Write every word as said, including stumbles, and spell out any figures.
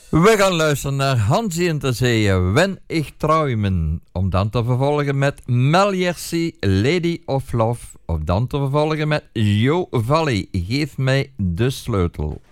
We gaan luisteren naar Hansi en de Zeeën, Wenn ich träumen. Om dan te vervolgen met Mel Jersey, Lady of Love. Of dan te vervolgen met Joe Valley, Geef mij de sleutel.